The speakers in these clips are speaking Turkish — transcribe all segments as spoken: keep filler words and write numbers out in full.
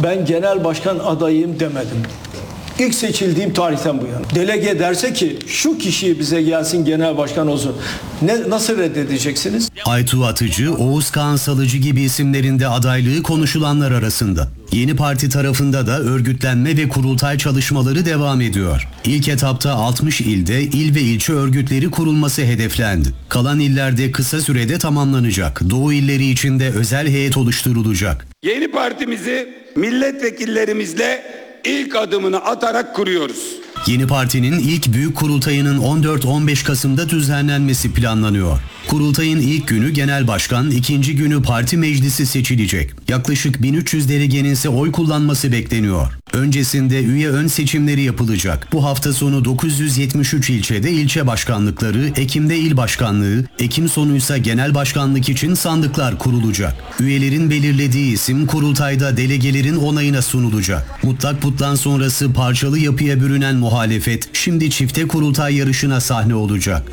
Ben genel başkan adayım demedim. İlk seçildiğim tarihten bu yana. Delege derse ki şu kişiyi bize gelsin genel başkan olsun. Ne, nasıl reddedeceksiniz? Aytuğ Atıcı, Oğuz Kağan Salıcı gibi isimlerinde adaylığı konuşulanlar arasında. Yeni Parti tarafında da örgütlenme ve kurultay çalışmaları devam ediyor. İlk etapta altmış ilde il ve ilçe örgütleri kurulması hedeflendi. Kalan illerde kısa sürede tamamlanacak. Doğu illeri için de özel heyet oluşturulacak. Yeni partimizi milletvekillerimizle ilk adımını atarak kuruyoruz. Yeni Parti'nin ilk büyük kurultayının on dört on beş Kasım'da düzenlenmesi planlanıyor. Kurultayın ilk günü genel başkan, ikinci günü parti meclisi seçilecek. Yaklaşık bin üç yüz delegenin ise oy kullanması bekleniyor. Öncesinde üye ön seçimleri yapılacak. Bu hafta sonu dokuz yüz yetmiş üç ilçede ilçe başkanlıkları, Ekim'de il başkanlığı, Ekim sonuysa genel başkanlık için sandıklar kurulacak. Üyelerin belirlediği isim kurultayda delegelerin onayına sunulacak. Mutlak putlan sonrası parçalı yapıya bürünen muhalefet şimdi çifte kurultay yarışına sahne olacak.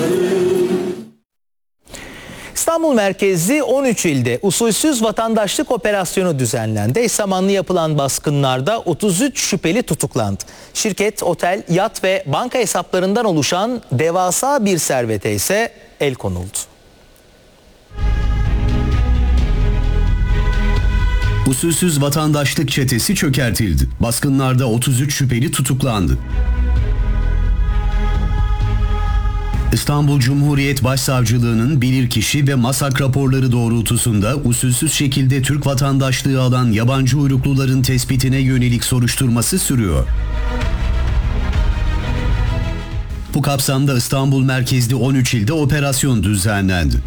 İstanbul merkezli on üç ilde usulsüz vatandaşlık operasyonu düzenlendi. Eş zamanlı yapılan baskınlarda otuz üç şüpheli tutuklandı. Şirket, otel, yat ve banka hesaplarından oluşan devasa bir servete ise el konuldu. Usulsüz vatandaşlık çetesi çökertildi. Baskınlarda otuz üç şüpheli tutuklandı. İstanbul Cumhuriyet Başsavcılığı'nın bilirkişi ve masak raporları doğrultusunda usulsüz şekilde Türk vatandaşlığı alan yabancı uyrukluların tespitine yönelik soruşturması sürüyor. Bu kapsamda İstanbul merkezli on üç ilde operasyon düzenlendi.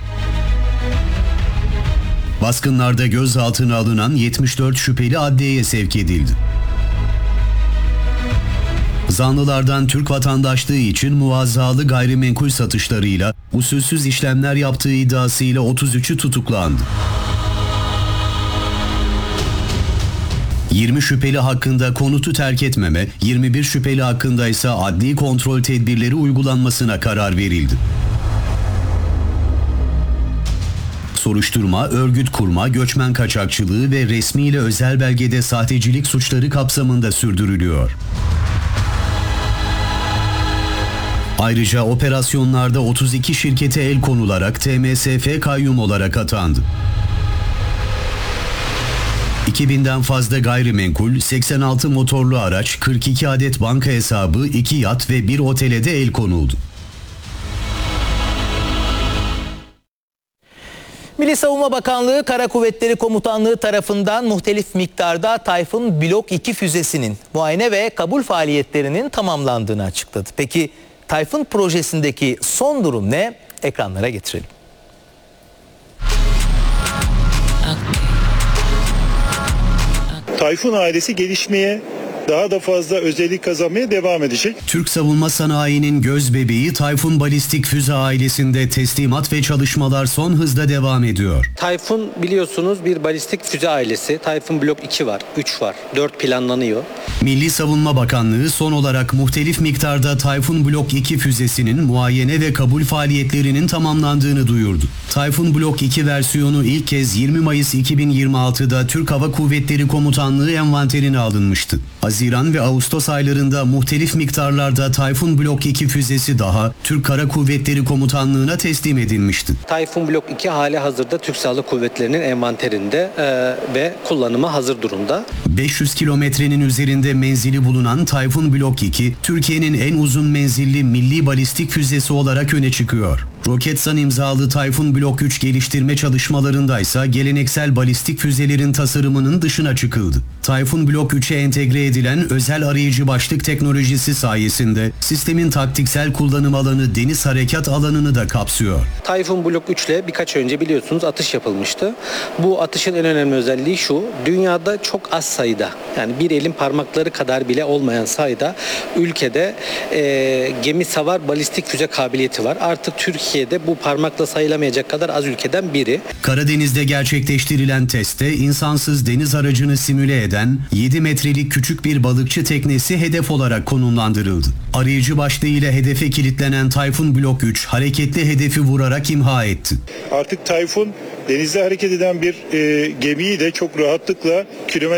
Baskınlarda gözaltına alınan yetmiş dört şüpheli adliyeye sevk edildi. Zanlılardan Türk vatandaşlığı için muvazzalı gayrimenkul satışlarıyla usulsüz işlemler yaptığı iddiasıyla otuz üçü tutuklandı. yirmi şüpheli hakkında konutu terk etmeme, yirmi bir şüpheli hakkında ise adli kontrol tedbirleri uygulanmasına karar verildi. Soruşturma, örgüt kurma, göçmen kaçakçılığı ve resmi ile özel belgede sahtecilik suçları kapsamında sürdürülüyor. Ayrıca operasyonlarda otuz iki şirkete el konularak T M S F kayyum olarak atandı. iki binden fazla gayrimenkul, seksen altı motorlu araç, kırk iki adet banka hesabı, iki yat ve bir otele de el konuldu. Milli Savunma Bakanlığı Kara Kuvvetleri Komutanlığı tarafından muhtelif miktarda Tayfun Blok iki füzesinin muayene ve kabul faaliyetlerinin tamamlandığını açıkladı. Peki Tayfun projesindeki son durum ne? Ekranlara getirelim. Tayfun ailesi gelişmeye, daha da fazla özellik kazanmaya devam edecek. Türk savunma sanayinin göz bebeği Tayfun balistik füze ailesinde teslimat ve çalışmalar son hızla devam ediyor. Tayfun biliyorsunuz bir balistik füze ailesi. Tayfun Blok iki var, üç var, dört planlanıyor. Milli Savunma Bakanlığı son olarak muhtelif miktarda Tayfun Blok iki füzesinin muayene ve kabul faaliyetlerinin tamamlandığını duyurdu. Tayfun Blok iki versiyonu ilk kez yirmi Mayıs iki bin yirmi altıda Türk Hava Kuvvetleri Komutanlığı envanterine alınmıştı. Haziran ve Ağustos aylarında muhtelif miktarlarda Tayfun Blok iki füzesi daha Türk Kara Kuvvetleri Komutanlığı'na teslim edilmişti. Tayfun Blok iki hali hazırda Türk Silahlı Kuvvetleri'nin envanterinde e, ve kullanıma hazır durumda. beş yüz kilometrenin üzerinde menzili bulunan Tayfun Blok iki, Türkiye'nin en uzun menzilli milli balistik füzesi olarak öne çıkıyor. Roketsan imzalı Tayfun Blok üç geliştirme çalışmalarındaysa geleneksel balistik füzelerin tasarımının dışına çıkıldı. Tayfun Blok üçe entegre edilen özel arayıcı başlık teknolojisi sayesinde sistemin taktiksel kullanım alanı deniz harekat alanını da kapsıyor. Tayfun Blok üç ile birkaç önce biliyorsunuz atış yapılmıştı. Bu atışın en önemli özelliği şu: dünyada çok az sayıda, yani bir elin parmakları kadar bile olmayan sayıda ülkede e, gemi savar balistik füze kabiliyeti var. Artık Türkiye'de bu parmakla sayılamayacak kadar az ülkeden biri. Karadeniz'de gerçekleştirilen testte insansız deniz aracını simüle eden yedi metrelik küçük bir balıkçı teknesi hedef olarak konumlandırıldı. Arayıcı başlığıyla hedefe kilitlenen Tayfun Blok üç hareketli hedefi vurarak imha etti. Artık Tayfun denizde hareket eden bir e, gemiyi de çok rahatlıkla kilometre